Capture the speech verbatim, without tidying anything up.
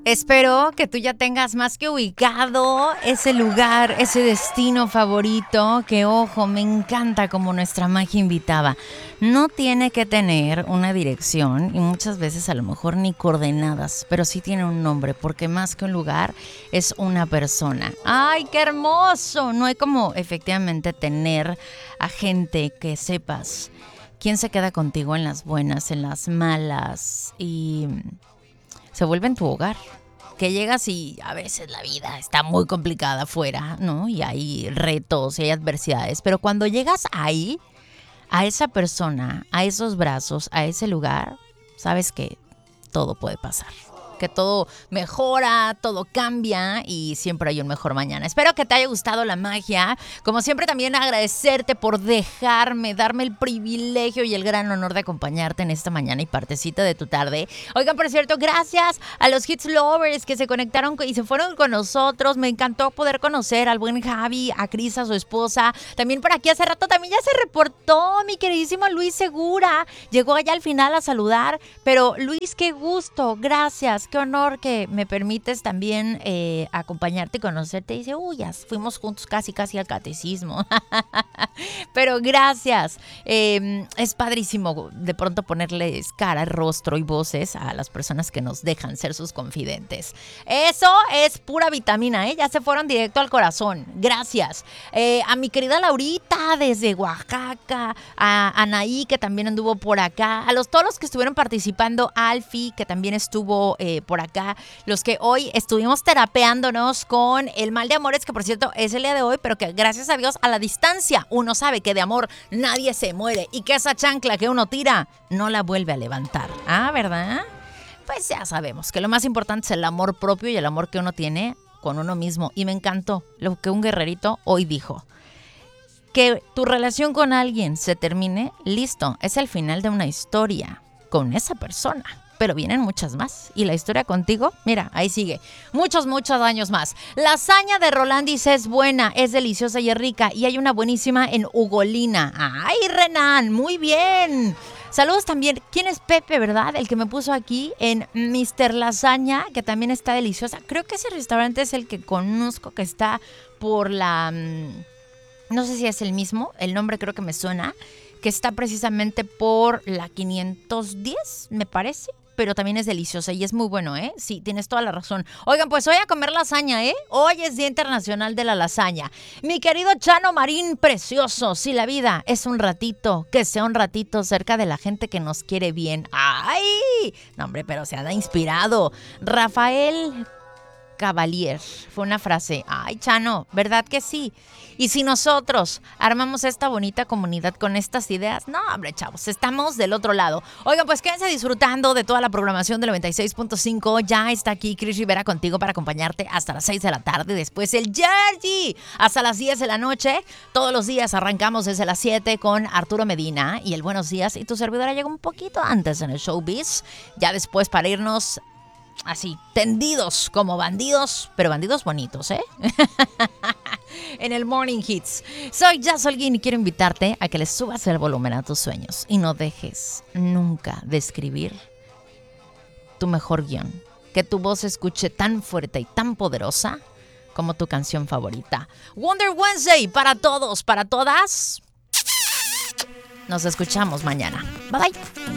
Espero que tú ya tengas más que ubicado ese lugar, ese destino favorito, que ojo, me encanta como nuestra magia invitaba. No tiene que tener una dirección y muchas veces a lo mejor ni coordenadas, pero sí tiene un nombre, porque más que un lugar es una persona. ¡Ay, qué hermoso! No hay como efectivamente tener a gente que sepas quién se queda contigo en las buenas, en las malas y se vuelve en tu hogar. Que llegas y a veces la vida está muy complicada afuera, ¿no? Y hay retos y hay adversidades. Pero cuando llegas ahí, a esa persona, a esos brazos, a ese lugar, sabes que todo puede pasar. Que todo mejora, todo cambia y siempre hay un mejor mañana. Espero que te haya gustado la magia. Como siempre, también agradecerte por dejarme, darme el privilegio y el gran honor de acompañarte en esta mañana y partecita de tu tarde. Oigan, por cierto, gracias a los Hits Lovers que se conectaron y se fueron con nosotros. Me encantó poder conocer al buen Javi, a Cris, a su esposa. También por aquí hace rato también ya se reportó mi queridísimo Luis Segura. Llegó allá al final a saludar. Pero Luis, qué gusto, gracias. Qué honor que me permites también eh, acompañarte y conocerte. Y dice, uy, ya fuimos juntos casi, casi al catecismo. Pero gracias. Eh, es padrísimo de pronto ponerles cara, rostro y voces a las personas que nos dejan ser sus confidentes. Eso es pura vitamina, ¿eh? Ya se fueron directo al corazón. Gracias. Eh, a mi querida Laurita desde Oaxaca, a Anaí que también anduvo por acá, a los todos los que estuvieron participando, Alfie que también estuvo eh, por acá, los que hoy estuvimos terapeándonos con el mal de amores, que por cierto es el día de hoy, pero que gracias a Dios a la distancia uno sabe que de amor nadie se muere y que esa chancla que uno tira no la vuelve a levantar. Ah, ¿verdad? Pues ya sabemos que lo más importante es el amor propio y el amor que uno tiene con uno mismo. Y me encantó lo que un guerrerito hoy dijo. Que tu relación con alguien se termine, listo, es el final de una historia con esa persona. Pero vienen muchas más. Y la historia contigo, mira, ahí sigue. Muchos, muchos años más. Lasaña de Rolandis es buena, es deliciosa y es rica. Y hay una buenísima en Ugolina. ¡Ay, Renan! ¡Muy bien! Saludos también. ¿Quién es Pepe, verdad? El que me puso aquí en mister Lasaña, que también está deliciosa. Creo que ese restaurante es el que conozco, que está por la... No sé si es el mismo. El nombre creo que me suena. Que está precisamente por la quinientos diez, me parece. Pero también es deliciosa y es muy bueno, ¿eh? Sí, tienes toda la razón. Oigan, pues hoy a comer lasaña, ¿eh? Hoy es Día Internacional de la Lasaña. Mi querido Chano Marín, precioso. Si la vida es un ratito, que sea un ratito cerca de la gente que nos quiere bien. ¡Ay! No, hombre, pero se anda inspirado. Rafael Cavalier, fue una frase. Ay, Chano, ¿verdad que sí? Y si nosotros armamos esta bonita comunidad con estas ideas, no, hombre, chavos, estamos del otro lado. Oigan, pues quédense disfrutando de toda la programación de noventa y seis punto cinco. Ya está aquí Cris Rivera contigo para acompañarte hasta las seis de la tarde. Después el Jersey hasta las diez de la noche. Todos los días arrancamos desde las siete con Arturo Medina y el Buenos Días. Y tu servidora llega un poquito antes en el Showbiz. Ya después para irnos... así, tendidos como bandidos, pero bandidos bonitos, ¿eh? En el Morning Hits. Soy Jazz Holguín y quiero invitarte a que le subas el volumen a tus sueños y no dejes nunca de escribir tu mejor guión. Que tu voz se escuche tan fuerte y tan poderosa como tu canción favorita. Wonder Wednesday para todos, para todas. Nos escuchamos mañana. Bye bye.